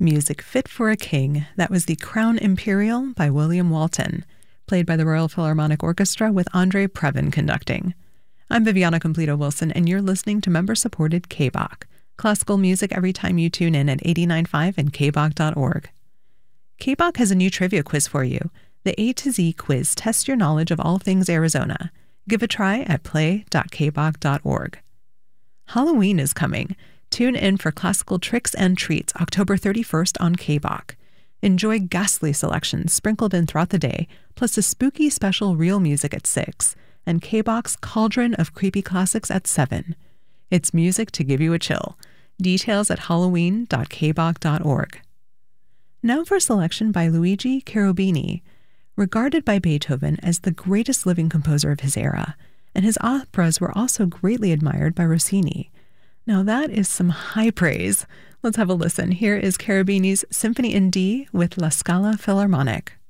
Music Fit for a King. That was the Crown Imperial by William Walton, played by the Royal Philharmonic Orchestra with Andre Previn conducting. I'm Viviana Completo-Wilson, and you're listening to member-supported KBOK, classical music every time you tune in at 89.5 and kbok.org. KBOK has a new trivia quiz for you. The A to Z quiz tests your knowledge of all things Arizona. Give a try at play.kbok.org. Halloween is coming. Tune in for classical tricks and treats October 31st on KBOK. Enjoy ghastly selections sprinkled in throughout the day, plus a spooky special real music at 6, and KBOK's Cauldron of Creepy Classics at 7. It's music to give you a chill. Details at halloween.kbok.org. Now for a selection by Luigi Cherubini, regarded by Beethoven as the greatest living composer of his era, and his operas were also greatly admired by Rossini. Now that is some high praise. Let's have a listen. Here is Cherubini's Symphony in D with La Scala Philharmonic.